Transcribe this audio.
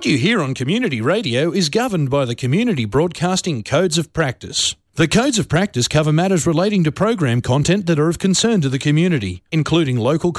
What you hear on community radio is governed by the Community Broadcasting Codes of Practice. The Codes of Practice cover matters relating to program content that are of concern to the community, including local